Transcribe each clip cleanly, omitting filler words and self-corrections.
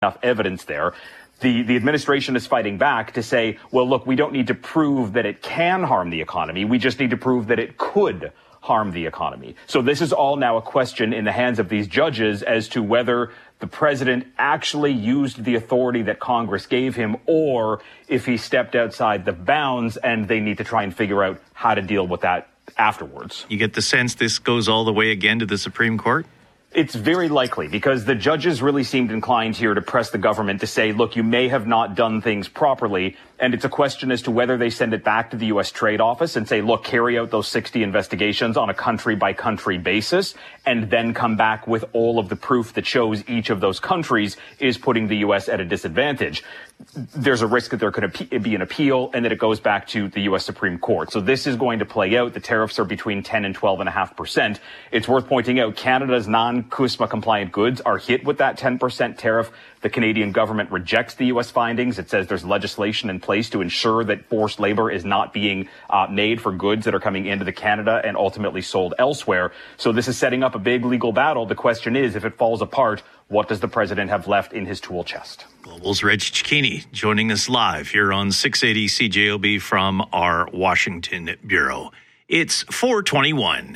enough evidence there. The administration is fighting back to say, well, look, we don't need to prove that it can harm the economy. We just need to prove that it could harm the economy. So this is all now a question in the hands of these judges as to whether the president actually used the authority that Congress gave him, or if he stepped outside the bounds, and they need to try and figure out how to deal with that afterwards. You get the sense this goes all the way again to the Supreme Court? It's very likely, because the judges really seemed inclined here to press the government to say, look, you may have not done things properly. And it's a question as to whether they send it back to the U.S. Trade Office and say, look, carry out those 60 investigations on a country-by-country basis, and then come back with all of the proof that shows each of those countries is putting the U.S. at a disadvantage. There's a risk that there could be an appeal and that it goes back to the U.S. Supreme Court. So this is going to play out. The tariffs are between 10 and 12.5%. It's worth pointing out Canada's non-CUSMA compliant goods are hit with that 10% tariff. The Canadian government rejects the U.S. findings. It says there's legislation in place to ensure that forced labor is not being made for goods that are coming into the Canada and ultimately sold elsewhere. So this is setting up a big legal battle. The question is, if it falls apart, what does the president have left in his tool chest? Global's Reg Cicchini joining us live here on 680 CJOB from our Washington bureau. It's 4:21.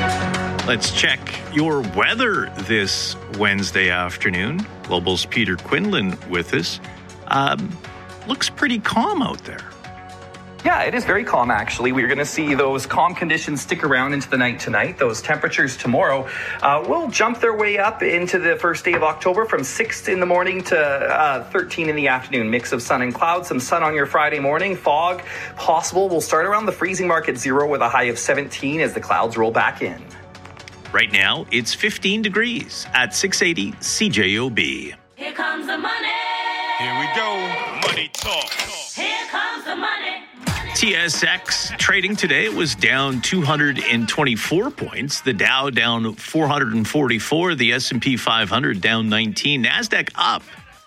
Let's check your weather this Wednesday afternoon. Global's Peter Quinlan with us. Looks pretty calm out there. Yeah, it is very calm, actually. We're going to see those calm conditions stick around into the night tonight. Those temperatures tomorrow will jump their way up into the first day of October from 6 in the morning to 13 in the afternoon. Mix of sun and clouds, some sun on your Friday morning. Fog possible. We'll start around the freezing mark at 0 with a high of 17 as the clouds roll back in. Right now, it's 15 degrees at 680 CJOB. Here comes the money. Here we go. Money talk. Here comes the money. TSX trading today, it was down 224 points. The Dow down 444. The S&P 500 down 19. NASDAQ up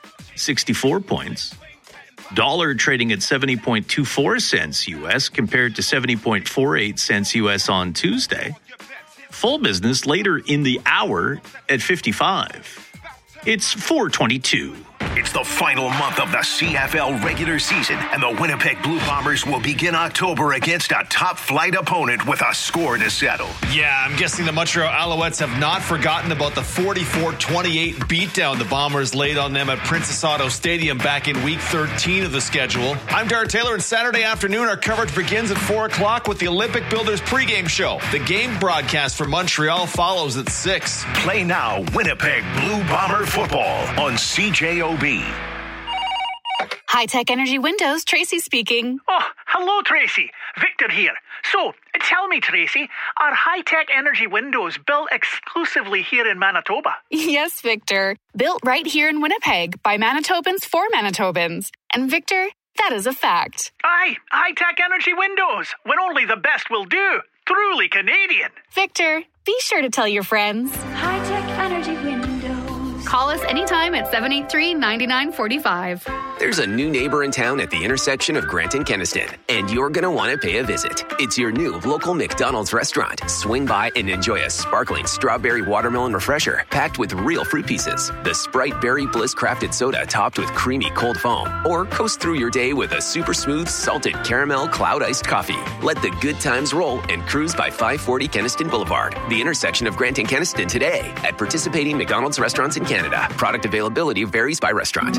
64 points. Dollar trading at 70.24 cents U.S. compared to 70.48 cents U.S. on Tuesday. Full business later in the hour at 55. It's 4:22. It's the final month of the CFL regular season, and the Winnipeg Blue Bombers will begin October against a top-flight opponent with a score to settle. Yeah, I'm guessing the Montreal Alouettes have not forgotten about the 44-28 beatdown the Bombers laid on them at Princess Auto Stadium back in Week 13 of the schedule. I'm Darrell Taylor, and Saturday afternoon our coverage begins at 4 o'clock with the Olympic Builders pregame show. The game broadcast for Montreal follows at 6. Play now Winnipeg Blue Bomber football on CJOB. High-Tech Energy Windows, Tracy speaking. Oh, hello, Tracy. Victor here. So, tell me, Tracy, are High-Tech Energy Windows built exclusively here in Manitoba? Yes, Victor. Built right here in Winnipeg by Manitobans for Manitobans. And Victor, that is a fact. Aye, High-Tech Energy Windows, when only the best will do. Truly Canadian. Victor, be sure to tell your friends. High-Tech Energy Windows. Call us anytime at 783-9945. There's a new neighbor in town at the intersection of Grant and Kenaston, and you're going to want to pay a visit. It's your new local McDonald's restaurant. Swing by and enjoy a sparkling strawberry watermelon refresher packed with real fruit pieces, the Sprite Berry Bliss crafted soda topped with creamy cold foam, or coast through your day with a super smooth salted caramel cloud iced coffee. Let the good times roll and cruise by 540 Kenaston Boulevard, the intersection of Grant and Kenaston today at participating McDonald's restaurants in Canada. Product availability varies by restaurant.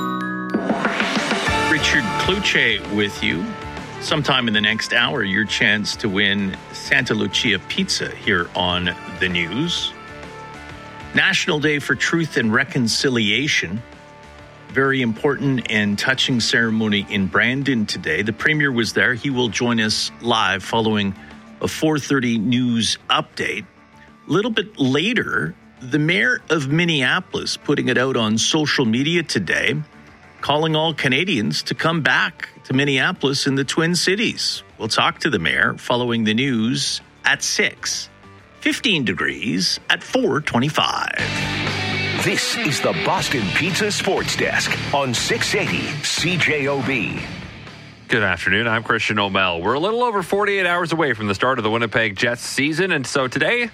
Richard Kluche with you. Sometime in the next hour, your chance to win Santa Lucia Pizza here on the news. National Day for Truth and Reconciliation. Very important and touching ceremony in Brandon today. The Premier was there. He will join us live following a 4:30 news update. A little bit later, the mayor of Minneapolis putting it out on social media today, calling all Canadians to come back to Minneapolis in the Twin Cities. We'll talk to the mayor following the news at 6. 15 degrees at 4:25. This is the Boston Pizza Sports Desk on 680 CJOB. Good afternoon. I'm Christian O'Mell. We're a little over 48 hours away from the start of the Winnipeg Jets season, and so today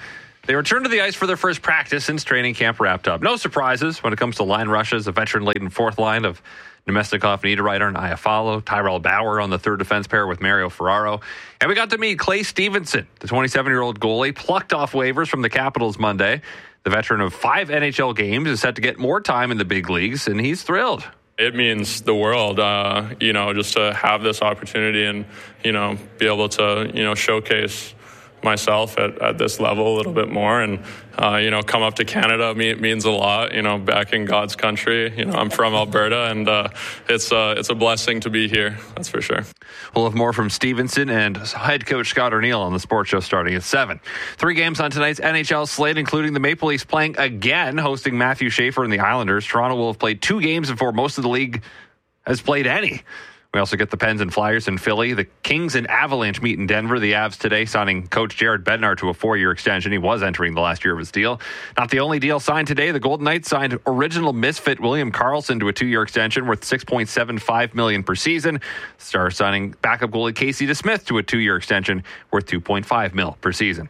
They returned to the ice for their first practice since training camp wrapped up. No surprises when it comes to line rushes. A veteran-laden fourth line of Nemesnikov, Niederreiter, and Iafallo. Tyrell Bauer on the third defense pair with Mario Ferraro. And we got to meet Clay Stevenson, the 27-year-old goalie, plucked off waivers from the Capitals Monday. The veteran of 5 NHL games is set to get more time in the big leagues, and he's thrilled. It means the world, just to have this opportunity and, be able to, showcase myself at this level a little bit more and, come up to Canada means a lot, back in God's country. I'm from Alberta and it's a blessing to be here. That's for sure. We'll have more from Stevenson and head coach Scott O'Neill on the sports show starting at 7. 3 games on tonight's NHL slate, including the Maple Leafs playing again, hosting Matthew Schaefer and the Islanders. Toronto will have played 2 games before most of the league has played any. We also get the Pens and Flyers in Philly. The Kings and Avalanche meet in Denver. The Avs today signing coach Jared Bednar to a 4-year extension. He was entering the last year of his deal. Not the only deal signed today. The Golden Knights signed original misfit William Karlsson to a 2-year extension worth $6.75 million per season. Stars signing backup goalie Casey DeSmith to a 2-year extension worth $2.5 million per season.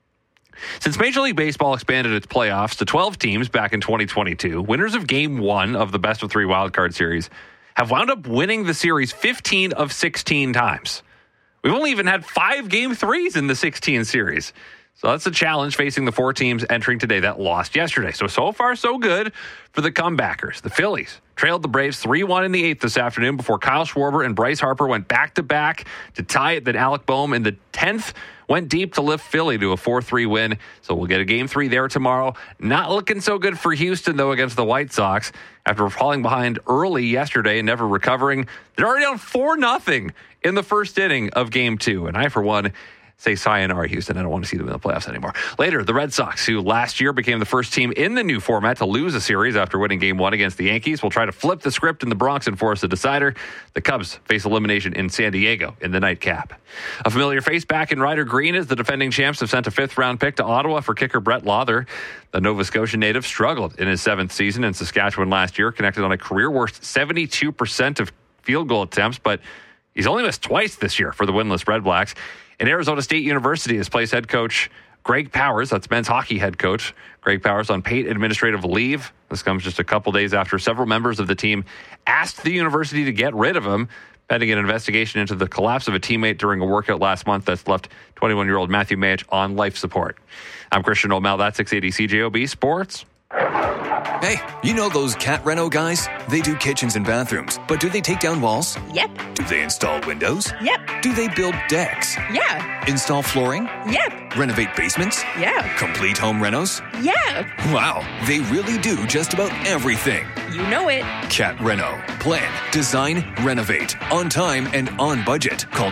Since Major League Baseball expanded its playoffs to 12 teams back in 2022, winners of Game 1 of the best-of-3 wildcard series have wound up winning the series 15 of 16 times. We've only even had 5 Game 3s in the 16 series. So that's a challenge facing the 4 teams entering today that lost yesterday. So far, so good for the comebackers. The Phillies trailed the Braves 3-1 in the 8th this afternoon before Kyle Schwarber and Bryce Harper went back-to-back to tie it. Then Alec Boehm in the 10th went deep to lift Philly to a 4-3 win. So we'll get a Game 3 there tomorrow. Not looking so good for Houston, though, against the White Sox. After falling behind early yesterday and never recovering, they're already down 4-0 in the first inning of Game 2. And I, for one, say sayonara, Houston. I don't want to see them in the playoffs anymore. Later, the Red Sox, who last year became the first team in the new format to lose a series after winning Game 1 against the Yankees, will try to flip the script in the Bronx and force a decider. The Cubs face elimination in San Diego in the nightcap. A familiar face back in Ryder Green as the defending champs have sent a 5th-round pick to Ottawa for kicker Brett Lawther. The Nova Scotia native struggled in his 7th season in Saskatchewan last year, connected on a career-worst 72% of field goal attempts, but he's only missed twice this year for the winless Red Blacks. And Arizona State University has placed head coach Greg Powers, that's men's hockey head coach Greg Powers, on paid administrative leave. This comes just a couple days after several members of the team asked the university to get rid of him, pending an investigation into the collapse of a teammate during a workout last month that's left 21-year-old Matthew Mayich on life support. I'm Christian O'Mell, that's 680 CJOB Sports. Hey, you know those Cat Reno guys? They do kitchens and bathrooms, but do they take down walls? Yep. Do they install windows? Yep. Do they build decks? Yeah. Install flooring? Yep. Renovate basements? Yeah. Complete home renos? Yeah. Wow, they really do just about everything. You know it. Cat Reno. Plan, design, renovate. On time and on budget. Call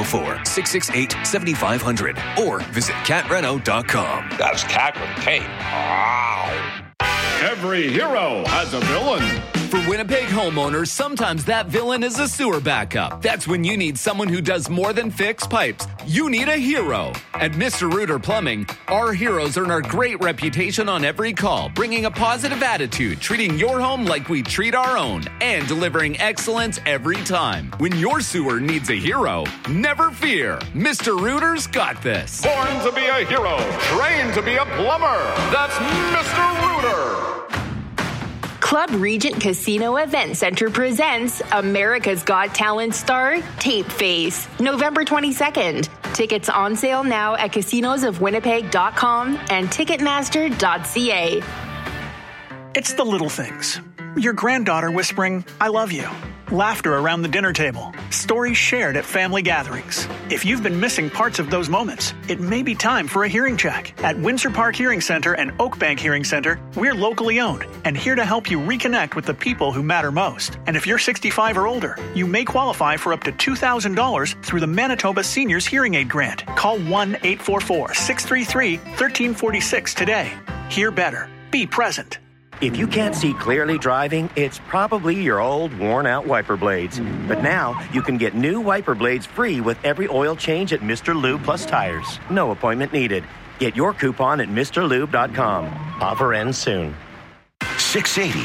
204-668-7500 or visit catreno.com. That's Cat with a K. Wow. Every hero has a villain. For Winnipeg homeowners, sometimes that villain is a sewer backup. That's when you need someone who does more than fix pipes. You need a hero. At Mr. Rooter Plumbing, our heroes earn our great reputation on every call, bringing a positive attitude, treating your home like we treat our own, and delivering excellence every time. When your sewer needs a hero, never fear. Mr. Rooter's got this. Born to be a hero, trained to be a plumber. That's Mr. Rooter. Club Regent Casino Event Center presents America's Got Talent star Tape Face, November 22nd. Tickets on sale now at casinosofwinnipeg.com and ticketmaster.ca. It's the little things. Your granddaughter whispering, "I love you." Laughter around the dinner table. Stories shared at family gatherings. If you've been missing parts of those moments, it may be time for a hearing check. At Windsor Park Hearing Center and Oakbank Hearing Center, we're locally owned and here to help you reconnect with the people who matter most. And if you're 65 or older, you may qualify for up to $2,000 through the Manitoba Seniors Hearing Aid Grant. Call 1-844-633-1346 today. Hear better. Be present. If you can't see clearly driving, it's probably your old, worn-out wiper blades. But now, you can get new wiper blades free with every oil change at Mr. Lube Plus Tires. No appointment needed. Get your coupon at MrLube.com. Offer ends soon. 680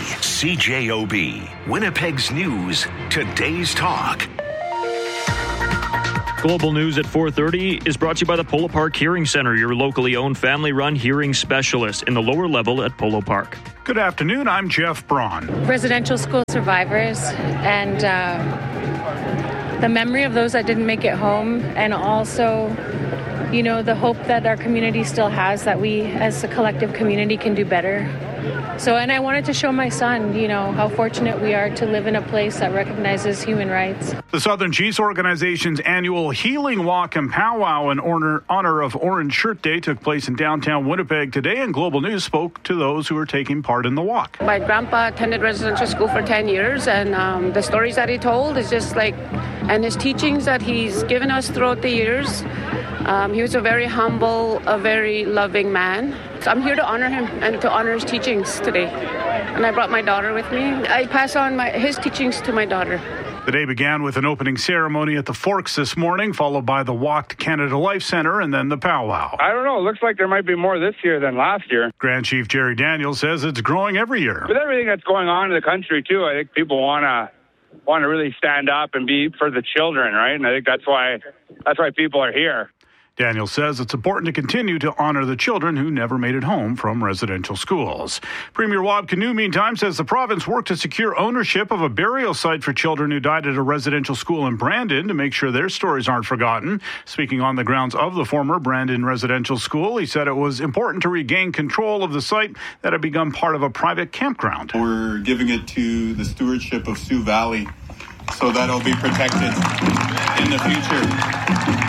CJOB. Winnipeg's news. Today's talk. Global News at 4:30 is brought to you by the Polo Park Hearing Center, your locally owned family-run hearing specialist in the lower level at Polo Park. Good afternoon, I'm Jeff Braun. Residential school survivors and the memory of those that didn't make it home, and also, the hope that our community still has, that we as a collective community can do better. And I wanted to show my son, how fortunate we are to live in a place that recognizes human rights. The Southern Chiefs Organization's annual Healing Walk and Powwow in honor of Orange Shirt Day took place in downtown Winnipeg today, and Global News spoke to those who were taking part in the walk. My grandpa attended residential school for 10 years, and the stories that he told is just and his teachings that he's given us throughout the years. He was a very humble, a very loving man. So I'm here to honor him and to honor his teachings today. And I brought my daughter with me. I pass on his teachings to my daughter. The day began with an opening ceremony at the Forks this morning, followed by the walk to Canada Life Centre and then the powwow. I don't know. It looks like there might be more this year than last year. Grand Chief Jerry Daniels says it's growing every year. With everything that's going on in the country, too, I think people want to really stand up and be for the children, right? And I think that's why people are here. Daniel says it's important to continue to honor the children who never made it home from residential schools. Premier Wab Kinew, meantime, says the province worked to secure ownership of a burial site for children who died at a residential school in Brandon to make sure their stories aren't forgotten. Speaking on the grounds of the former Brandon residential school, he said it was important to regain control of the site that had become part of a private campground. We're giving it to the stewardship of Sioux Valley, so that'll be protected in the future.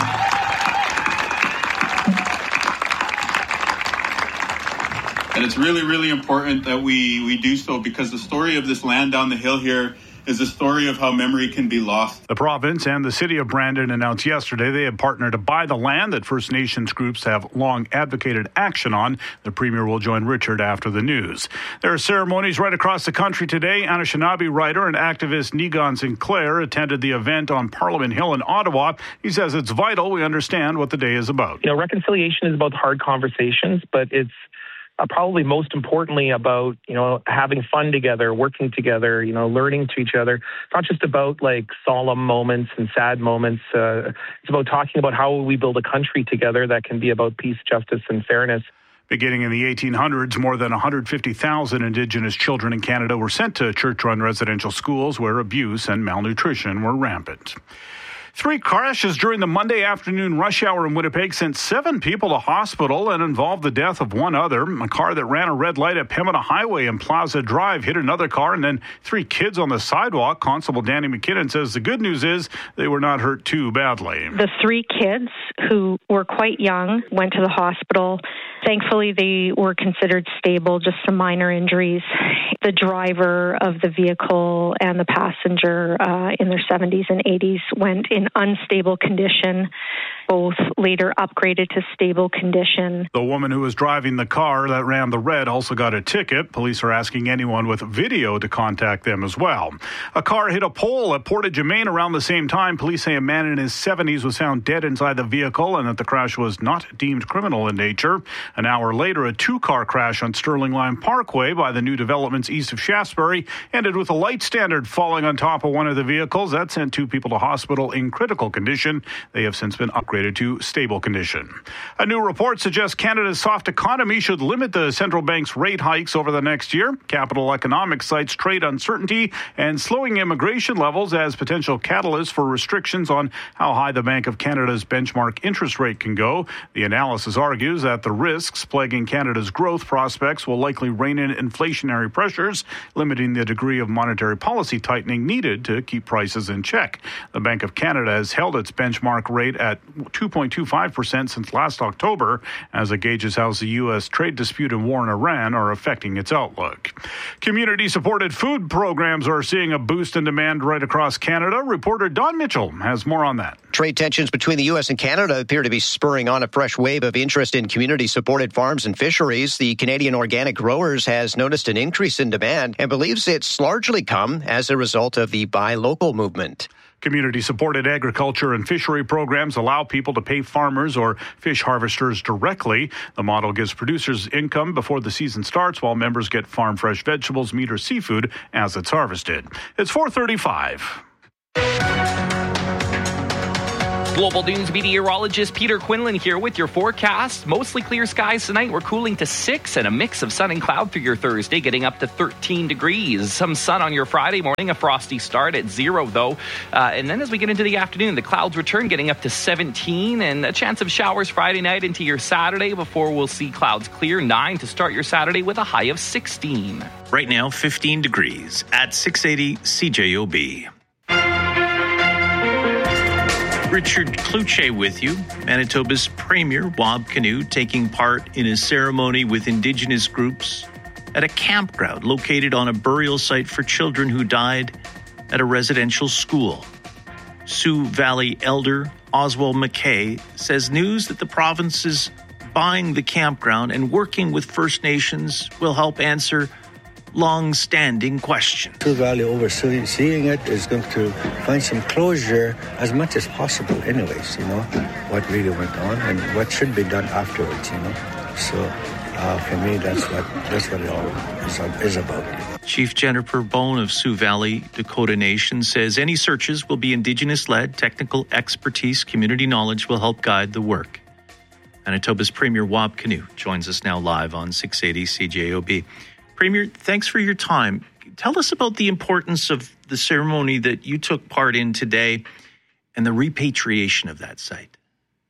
And it's really, really important that we do so, because the story of this land down the hill here is a story of how memory can be lost. The province and the city of Brandon announced yesterday they had partnered to buy the land that First Nations groups have long advocated action on. The Premier will join Richard after the news. There are ceremonies right across the country today. Anishinaabe writer and activist Negon Sinclair attended the event on Parliament Hill in Ottawa. He says it's vital we understand what the day is about. Reconciliation is about hard conversations, but it's probably most importantly about, having fun together, working together, learning to each other. It's not just about solemn moments and sad moments. It's about talking about how we build a country together that can be about peace, justice, and fairness. Beginning in the 1800s, more than 150,000 Indigenous children in Canada were sent to church-run residential schools where abuse and malnutrition were rampant. 3 crashes during the Monday afternoon rush hour in Winnipeg sent 7 people to hospital and involved the death of 1 other. A car that ran a red light at Pembina Highway and Plaza Drive hit another car, and then 3 kids on the sidewalk. Constable Danny McKinnon says the good news is they were not hurt too badly. The 3 kids, who were quite young, went to the hospital. Thankfully, they were considered stable, just some minor injuries. The driver of the vehicle and the passenger in their 70s and 80s went in unstable condition. Both later upgraded to stable condition. The woman who was driving the car that ran the red also got a ticket. Police are asking anyone with video to contact them as well. A car hit a pole at Portage-Main around the same time. Police say a man in his 70s was found dead inside the vehicle and that the crash was not deemed criminal in nature. An hour later, a 2-car crash on Sterling Line Parkway by the new developments east of Shaftesbury ended with a light standard falling on top of one of the vehicles. That sent 2 people to hospital in critical condition. They have since been upgraded to stable condition. A new report suggests Canada's soft economy should limit the central bank's rate hikes over the next year. Capital Economics cites trade uncertainty and slowing immigration levels as potential catalysts for restrictions on how high the Bank of Canada's benchmark interest rate can go. The analysis argues that the risks plaguing Canada's growth prospects will likely rein in inflationary pressures, limiting the degree of monetary policy tightening needed to keep prices in check. The Bank of Canada has held its benchmark rate at 2.25% since last October, as it gauges how the U.S. trade dispute and war in Iran are affecting its outlook. Community-supported food programs are seeing a boost in demand right across Canada. Reporter Don Mitchell has more on that. Trade tensions between the U.S. and Canada appear to be spurring on a fresh wave of interest in community-supported farms and fisheries. The Canadian Organic Growers has noticed an increase in demand and believes it's largely come as a result of the Buy Local movement. Community-supported agriculture and fishery programs allow people to pay farmers or fish harvesters directly. The model gives producers income before the season starts, while members get farm-fresh vegetables, meat, or seafood as it's harvested. It's 4:35. Global News meteorologist Peter Quinlan here with your forecast. Mostly clear skies tonight. We're cooling to 6 and a mix of sun and cloud through your Thursday, getting up to 13 degrees. Some sun on your Friday morning, a frosty start at 0 though. And then as we get into the afternoon, the clouds return, getting up to 17 and a chance of showers Friday night into your Saturday before we'll see clouds clear. 9 to start your Saturday with a high of 16. Right now, 15 degrees at 680 CJOB. Richard Cloutier with you. Manitoba's Premier, Wab Kinew, taking part in a ceremony with Indigenous groups at a campground located on a burial site for children who died at a residential school. Sioux Valley elder Oswald McKay says news that the province is buying the campground and working with First Nations will help answer long-standing question. Sioux Valley overseeing it is going to find some closure as much as possible anyways, what really went on and what should be done afterwards, So for me, that's what it all is about. Chief Jennifer Bone of Sioux Valley Dakota Nation says any searches will be Indigenous-led. Technical expertise, community knowledge will help guide the work. Manitoba's Premier Wab Kinew joins us now live on 680 CJOB. Premier, thanks for your time. Tell us about the importance of the ceremony that you took part in today and the repatriation of that site.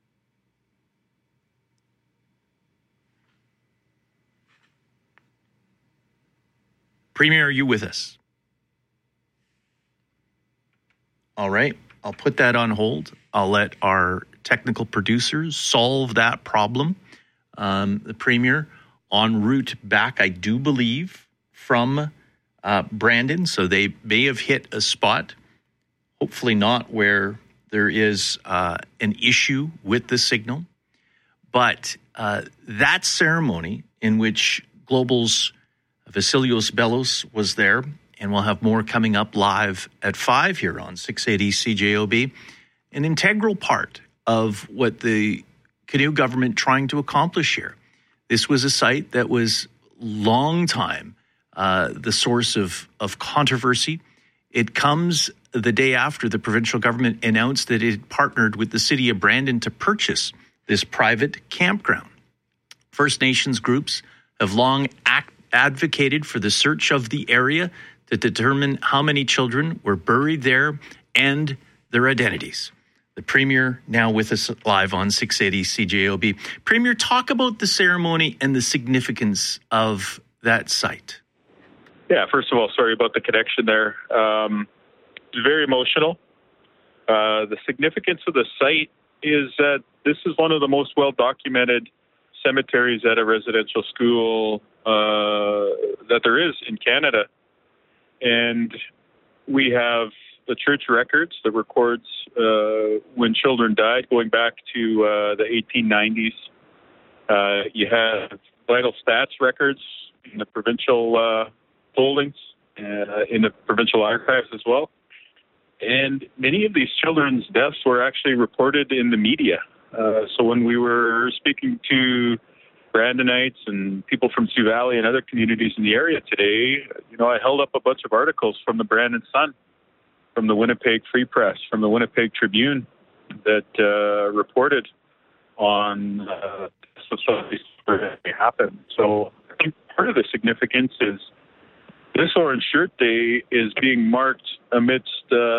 Premier, are you with us? All right, I'll put that on hold. I'll let our technical producers solve that problem. The Premier en route back, I do believe, from Brandon. So they may have hit a spot, hopefully not where there is an issue with the signal. But that ceremony in which Global's Vasilios Bellos was there, and we'll have more coming up live at 5 here on 680 CJOB, an integral part of what the Kinew government trying to accomplish here. This was a site that was long time the source of controversy. It comes the day after the provincial government announced that it had partnered with the city of Brandon to purchase this private campground. First Nations groups have long advocated for the search of the area to determine how many children were buried there and their identities. The Premier now with us live on 680 CJOB. Premier, talk about the ceremony and the significance of that site. Yeah, first of all, sorry about the connection there. It's very emotional. The significance of the site is that this is one of the most well-documented cemeteries at a residential school that there is in Canada. And we have the church records that records when children died, going back to the 1890s. You have vital stats records in the provincial holdings, in the provincial archives as well. And many of these children's deaths were actually reported in the media. So when we were speaking to Brandonites and people from Sioux Valley and other communities in the area today, I held up a bunch of articles from the Brandon Sun, from the Winnipeg Free Press, from the Winnipeg Tribune that reported on some of these that may happen. So I think part of the significance is this Orange Shirt Day is being marked amidst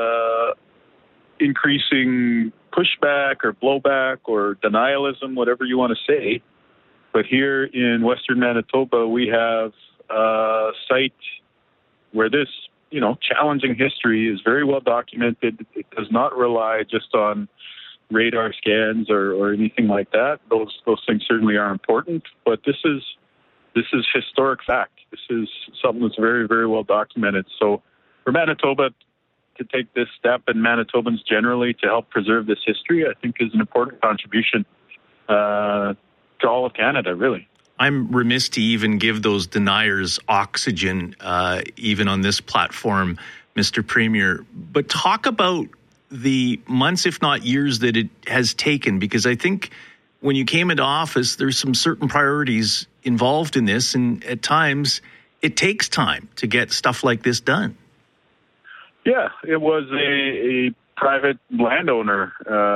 increasing pushback or blowback or denialism, whatever you want to say. But here in Western Manitoba, we have a site where this challenging history is very well documented. It does not rely just on radar scans or anything like that. Those things certainly are important, but this is historic fact. This is something that's very, very well documented. So for Manitoba to take this step, and Manitobans generally to help preserve this history, I think is an important contribution to all of Canada, really. I'm remiss to even give those deniers oxygen, even on this platform, Mr. Premier. But talk about the months, if not years, that it has taken, because I think when you came into office, there's some certain priorities involved in this, and at times it takes time to get stuff like this done. Yeah, it was a private landowner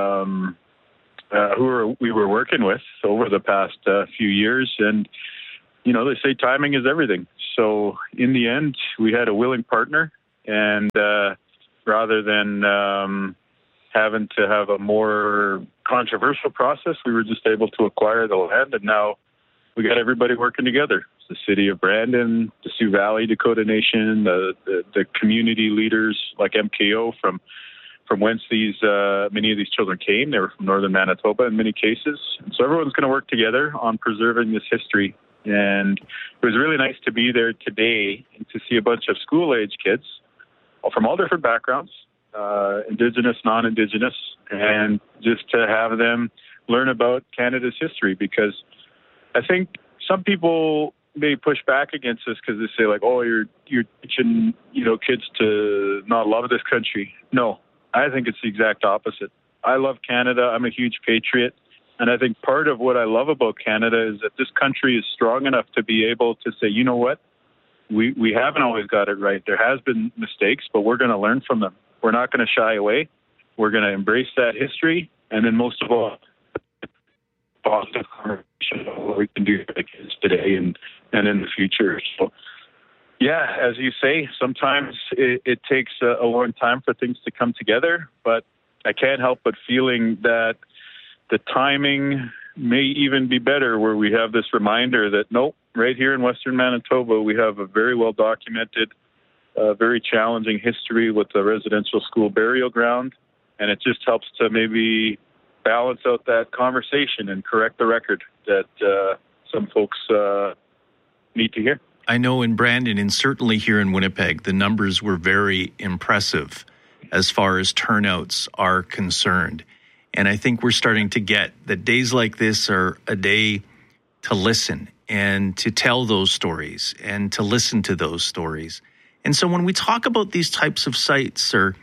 we were working with over the past few years. And, you know, they say timing is everything. So in the end, we had a willing partner. And rather than having to have a more controversial process, we were just able to acquire the land. And now we got everybody working together. The city of Brandon, the Sioux Valley Dakota Nation, the community leaders like MKO from whence many of these children came. They were from northern Manitoba in many cases. And so everyone's going to work together on preserving this history. And it was really nice to be there today and to see a bunch of school-age kids from all different backgrounds, Indigenous, non-Indigenous, and just to have them learn about Canada's history, because I think some people may push back against this because they say, like, oh, you're teaching, you know, kids to not love this country. No, I think it's the exact opposite. I love Canada. I'm a huge patriot. And I think part of what I love about Canada is that this country is strong enough to be able to say, you know what, we haven't always got it right. There has been mistakes, but we're going to learn from them. We're not going to shy away. We're going to embrace that history. And then most of all, positive conversation about what we can do for the kids today and in the future. So, yeah, as you say, sometimes it takes a long time for things to come together, but I can't help but feeling that the timing may even be better, where we have this reminder that, nope, right here in Western Manitoba, we have a very well-documented, very challenging history with the residential school burial ground, and it just helps to maybe balance out that conversation and correct the record that some folks need to hear. I know in Brandon, and certainly here in Winnipeg, the numbers were very impressive as far as turnouts are concerned. And I think we're starting to get that days like this are a day to listen and to tell those stories and to listen to those stories. And so when we talk about these types of sites, or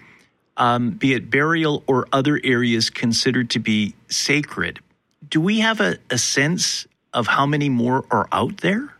be it burial or other areas considered to be sacred, do we have a sense of how many more are out there?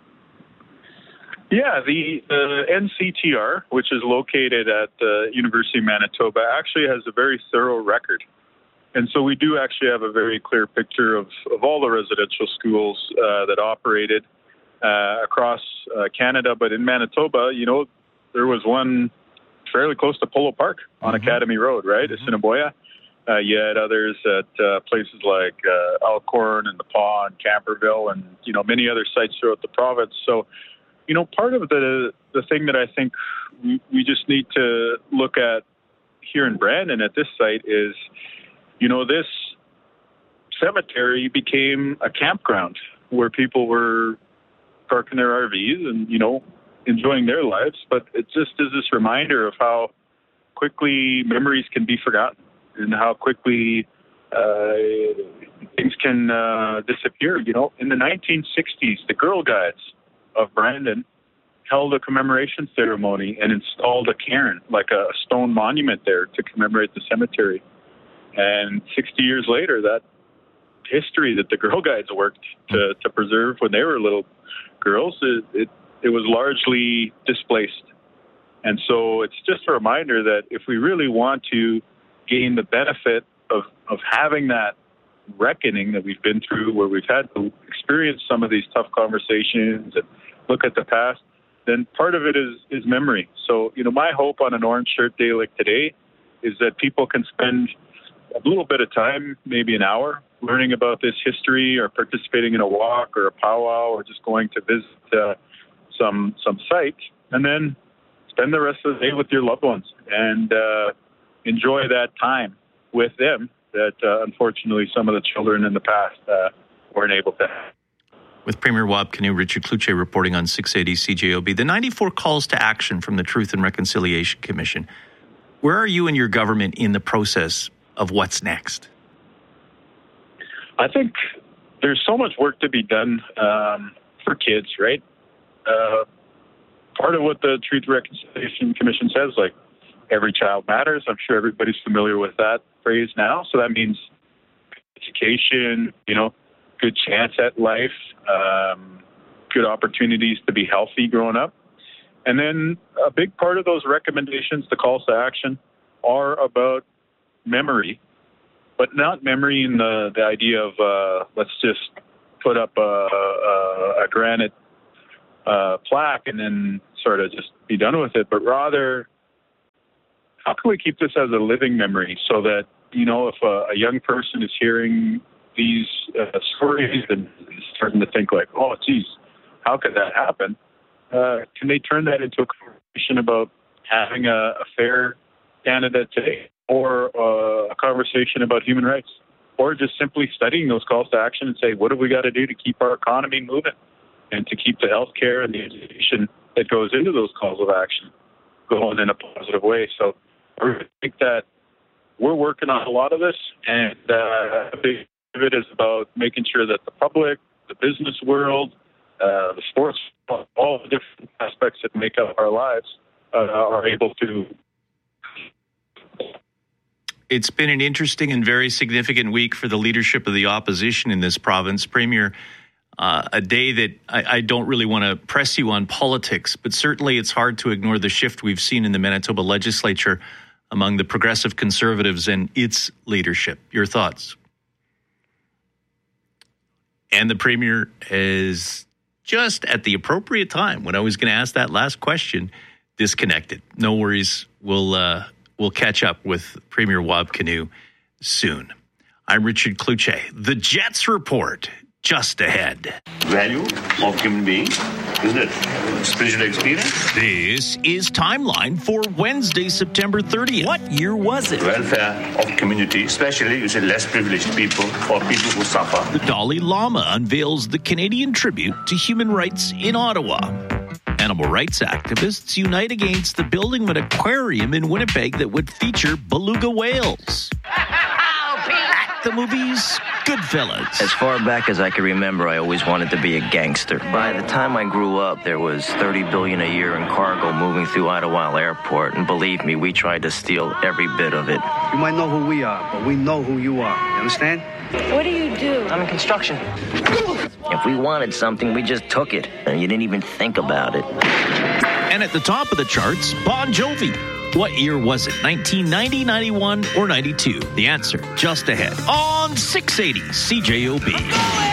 Yeah, the NCTR, which is located at the University of Manitoba, actually has a very thorough record. And so we do actually have a very clear picture of all the residential schools that operated across Canada. But in Manitoba, you know, there was one fairly close to Polo Park on Academy Road, right? Assiniboia. You had others at places like Elkhorn and the Paw and Camperville and, you know, many other sites throughout the province. So, you know, part of the thing that I think we just need to look at here in Brandon at this site is, you know, this cemetery became a campground where people were parking their RVs and, you know, enjoying their lives. But it just is this reminder of how quickly memories can be forgotten and how quickly things can disappear. You know, in the 1960s, the Girl Guides of Brandon held a commemoration ceremony and installed a cairn, like a stone monument there to commemorate the cemetery. And 60 years later, that history that the Girl Guides worked to preserve when they were little girls, it was largely displaced. And so it's just a reminder that if we really want to gain the benefit of having that reckoning that we've been through, where we've had to experience some of these tough conversations and look at the past, then part of it is memory. So, you know, my hope on an Orange Shirt Day like today is that people can spend a little bit of time, maybe an hour, learning about this history or participating in a walk or a powwow or just going to visit some site, and then spend the rest of the day with your loved ones and enjoy that time with them that unfortunately some of the children in the past weren't able to have. With Premier Wab Kinew, Richard Cloutier reporting on 680 CJOB. The 94 calls to action from the Truth and Reconciliation Commission. Where are you and your government in the process of what's next? I think there's so much work to be done for kids, right? Part of what the Truth and Reconciliation Commission says, like, every child matters. I'm sure everybody's familiar with that phrase now. So that means education, you know, good chance at life, good opportunities to be healthy growing up. And then a big part of those recommendations, the calls to action, are about memory, but not memory in the idea of let's just put up a granite plaque and then sort of just be done with it, but rather, how can we keep this as a living memory so that, if a young person is hearing these stories and starting to think like, oh, geez, how could that happen? Can they turn that into a conversation about having a fair Canada today, or a conversation about human rights, or just simply studying those calls to action and say, what have we got to do to keep our economy moving and to keep the healthcare and the education that goes into those calls of action going in a positive way? So I really think that we're working on a lot of this, and a big of it is about making sure that the public, the business world, the sports, all the different aspects that make up our lives are able to. It's been an interesting and very significant week for the leadership of the opposition in this province. Premier, a day that I don't really want to press you on politics, but certainly it's hard to ignore the shift we've seen in the Manitoba legislature among the progressive Conservatives and its leadership. Your thoughts? And the Premier is just at the appropriate time, when I was going to ask that last question, disconnected. No worries. We'll catch up with Premier Wab Kinew soon. I'm Richard Cloutier. The Jets Report, just ahead. Value of human beings, isn't it? Spiritual experience. This is Timeline for Wednesday, September 30th. What year was it? Welfare of community, especially you say less privileged people or people who suffer. The Dalai Lama unveils the Canadian tribute to human rights in Ottawa. Animal rights activists unite against the building of an aquarium in Winnipeg that would feature beluga whales. At the movies, Goodfellas. As far back as I can remember, I always wanted to be a gangster. By the time I grew up, there was $30 billion a year in cargo moving through Ottawa Airport, and believe me, we tried to steal every bit of it. You might know who we are, but we know who you are. You understand? What do you do? I'm in construction. If we wanted something, we just took it, and you didn't even think about it. And at the top of the charts, Bon Jovi. What year was it? 1990, 91, or 92? The answer, just ahead. On 680 CJOB.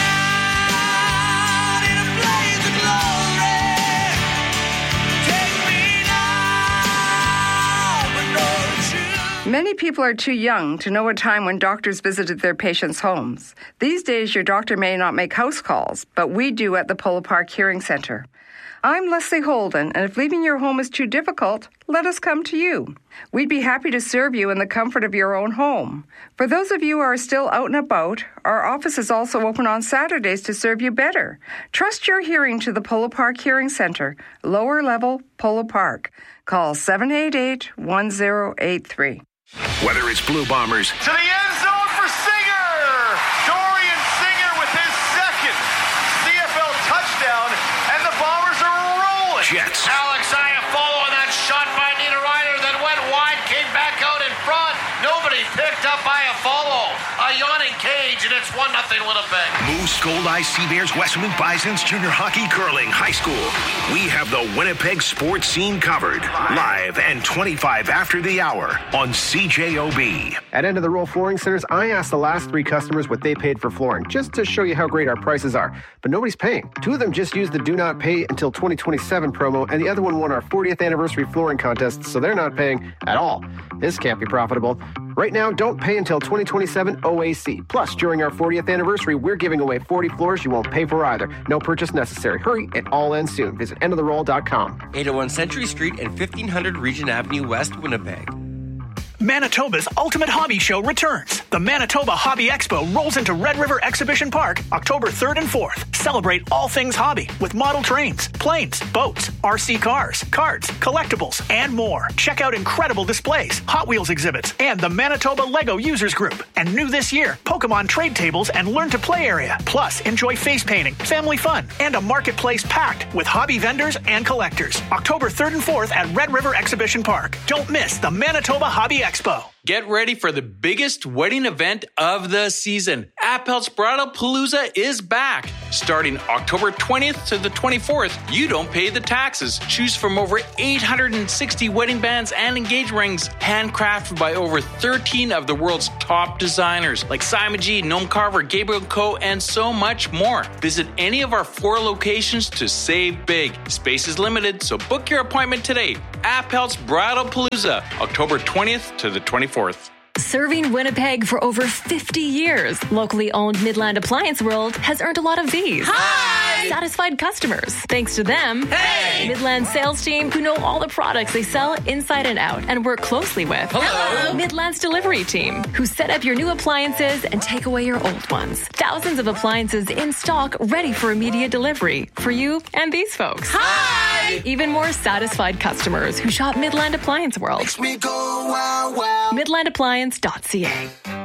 Many people are too young to know a time when doctors visited their patients' homes. These days, your doctor may not make house calls, but we do at the Polo Park Hearing Center. I'm Leslie Holden, and if leaving your home is too difficult, let us come to you. We'd be happy to serve you in the comfort of your own home. For those of you who are still out and about, our office is also open on Saturdays to serve you better. Trust your hearing to the Polo Park Hearing Center, lower level, Polo Park. Call 788-1083. Whether it's Blue Bombers to the end zone for Singer. Dorian Singer with his second CFL touchdown, and the Bombers are rolling. Jets. Alex Iafallo on that shot by Nina Ryder that went wide, came back out in front. Nobody picked up Iafallo. A yawning cage, and it's 1-0 Winnipeg. Moose, Gold-Eye, Seabears, Westman Bisons, Junior Hockey, Curling, High School. We have the Winnipeg sports scene covered. Live and 25 after the hour on CJOB. At End of the Roll Flooring Centers, I asked the last 3 customers what they paid for flooring, just to show you how great our prices are. But nobody's paying. 2 of them just used the Do Not Pay Until 2027 promo, and the other one won our 40th anniversary flooring contest, so they're not paying at all. This can't be profitable. Right now, don't pay until 2027 OAC. Plus, during our 40th anniversary, we're giving away 40 floors you won't pay for either. No purchase necessary. Hurry, it all ends soon. Visit endoftheroll.com. 801 Century Street and 1500 Regent Avenue West, Winnipeg. Manitoba's Ultimate Hobby Show returns. The Manitoba Hobby Expo rolls into Red River Exhibition Park October 3rd and 4th. Celebrate all things hobby with model trains, planes, boats, RC cars, cards, collectibles, and more. Check out incredible displays, Hot Wheels exhibits, and the Manitoba Lego Users Group. And new this year, Pokemon trade tables and learn to play area. Plus, enjoy face painting, family fun, and a marketplace packed with hobby vendors and collectors. October 3rd and 4th at Red River Exhibition Park. Don't miss the Manitoba Hobby Expo. Get ready for the biggest wedding event of the season. Appel's Bridal Palooza is back. Starting October 20th to the 24th, you don't pay the taxes. Choose from over 860 wedding bands and engagement rings, handcrafted by over 13 of the world's top designers like Simon G, Noam Carver, Gabriel Co, and so much more. Visit any of our 4 locations to save big. Space is limited, so book your appointment today. Appel's Bridal Palooza, October 20th to the 24th. Serving Winnipeg for over 50 years, locally owned Midland Appliance World has earned a lot of these. Hi! Satisfied customers. Thanks to them, hey! Midland sales team who know all the products they sell inside and out and work closely with. Hello! Midland's delivery team who set up your new appliances and take away your old ones. Thousands of appliances in stock ready for immediate delivery for you and these folks. Hi! Even more satisfied customers who shop Midland Appliance World. Makes me go wow wow. MidlandAppliance.ca.